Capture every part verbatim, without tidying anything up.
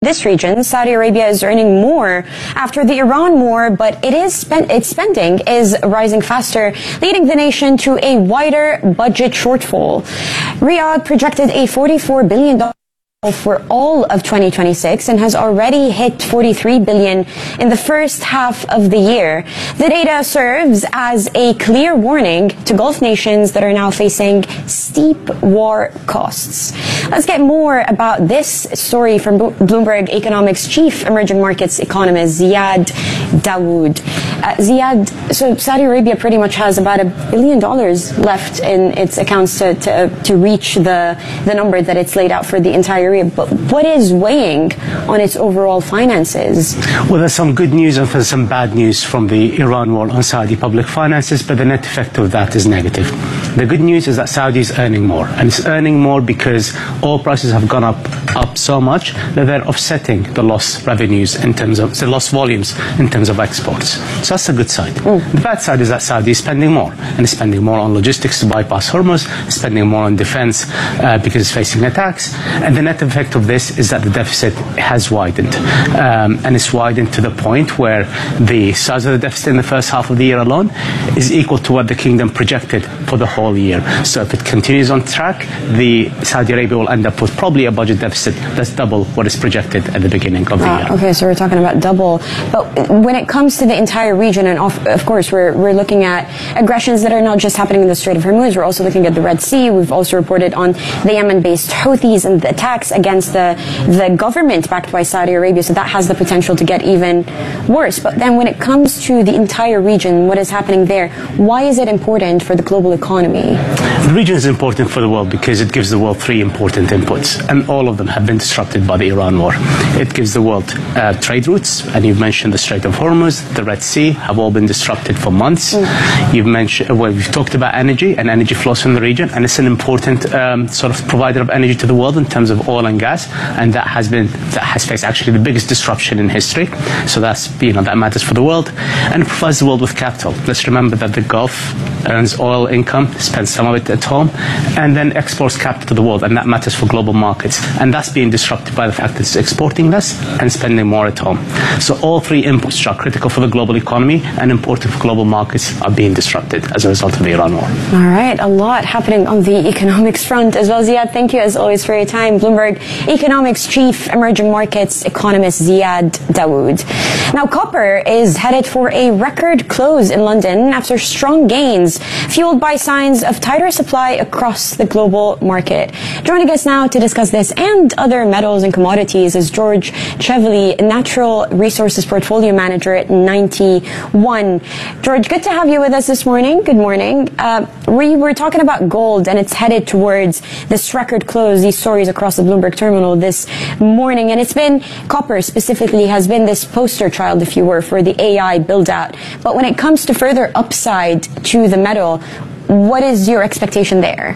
this region, Saudi Arabia is earning more after the Iran war, but it is spent, its spending is rising faster, leading the nation to a wider budget shortfall. Riyadh projected a forty-four billion dollars for all of twenty twenty-six and has already hit forty-three billion dollars in the first half of the year. The data serves as a clear warning to Gulf nations that are now facing steep war costs. Let's get more about this story from Bloomberg Economics chief emerging markets economist Ziad Dawood. Uh, Ziad, so Saudi Arabia pretty much has about a billion dollars left in its accounts to, to, to reach the, the number that it's laid out for the entire year. But what is weighing on its overall finances? Well, there's some good news and there's some bad news from the Iran war on Saudi public finances, but the net effect of that is negative. The good news is that Saudi is earning more, and it's earning more because oil prices have gone up up so much that they're offsetting the lost revenues in terms of the lost volumes in terms of exports. So that's a good side. Mm. The bad side is that Saudi is spending more, and is spending more on logistics to bypass Hormuz, spending more on defense uh, because it's facing attacks, and the net effect of this is that the deficit has widened, um, and it's widened to the point where the size of the deficit in the first half of the year alone is equal to what the kingdom projected for the whole year. So if it continues on track, the Saudi Arabia will end up with probably a budget deficit that's double what is projected at the beginning of the uh, year. Okay, so we're talking about double. But when it comes to the entire region, and of, of course we're, we're looking at aggressions that are not just happening in the Strait of Hormuz, we're also looking at the Red Sea. We've also reported on the Yemen-based Houthis and the attacks against the, the government backed by Saudi Arabia, so that has the potential to get even worse. But then when it comes to the entire region, what is happening there, why is it important for the global economy? The region is important for the world because it gives the world three important inputs, and all of them have been disrupted by the Iran war. It gives the world uh, trade routes, and you've mentioned the Strait of Hormuz, the Red Sea, have all been disrupted for months. Mm. You've mentioned, well, we've talked about energy, and energy flows from the region, and it's an important um, sort of provider of energy to the world in terms of oil and gas, and that has been, that has faced actually the biggest disruption in history. So that's, you know, that matters for the world, and it provides the world with capital. Let's remember that the Gulf earns oil income, spends some of it at home, and then exports capital to the world, and that matters for global markets. And that's being disrupted by the fact that it's exporting less and spending more at home. So all three inputs which are critical for the global economy and important for global markets are being disrupted as a result of the Iran war. All right, a lot happening on the economics front as well. Ziad, thank you as always for your time. Bloomberg Economics Chief Emerging Markets Economist Ziad Dawood. Now, copper is headed for a record close in London after strong gains fueled by signs of tighter supply across the global market. Joining us now to discuss this and other metals and commodities is George Chevely, Natural Resources Portfolio Manager at Ninety One. George, good to have you with us this morning. Good morning. Uh, we were talking about gold, and it's headed towards this record close, these stories across the Bloomberg terminal this morning. And it's been, copper specifically has been this poster child, if you were, for the A I build out. But when it comes to further upside to the metal, what is your expectation there?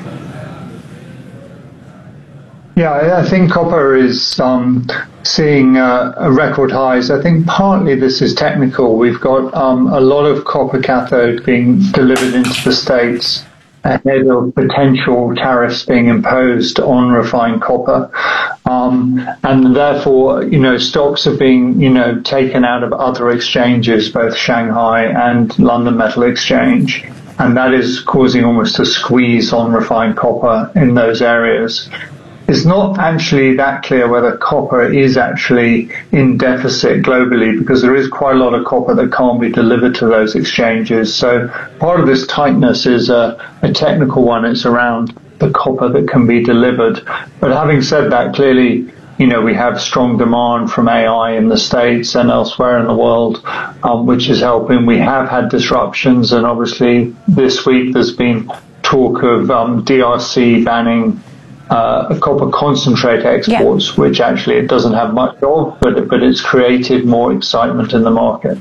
Yeah, I think copper is um, seeing uh, a record highs. I think partly this is technical. We've got um, a lot of copper cathode being delivered into the States ahead of potential tariffs being imposed on refined copper. Um, and therefore, you know, stocks are being, you know, taken out of other exchanges, both Shanghai and London Metal Exchange. And that is causing almost a squeeze on refined copper in those areas. It's not actually that clear whether copper is actually in deficit globally, because there is quite a lot of copper that can't be delivered to those exchanges. So part of this tightness is a, a technical one. It's around the copper that can be delivered. But having said that, clearly, you know, we have strong demand from A I in the States and elsewhere in the world, um, which is helping. We have had disruptions, and obviously this week there's been talk of um, D R C banning Uh, copper concentrate exports, yeah. which actually it doesn't have much of, but but it's created more excitement in the market.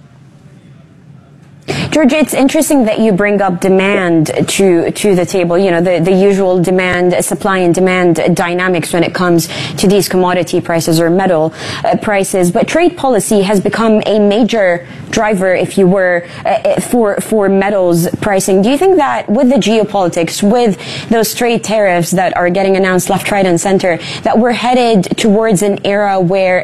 George, it's interesting that you bring up demand to to the table, you know, the, the usual demand, supply and demand dynamics when it comes to these commodity prices or metal uh, prices. But trade policy has become a major driver, if you were, uh, for for metals pricing. Do you think that with the geopolitics, with those trade tariffs that are getting announced left, right, and center, that we're headed towards an era where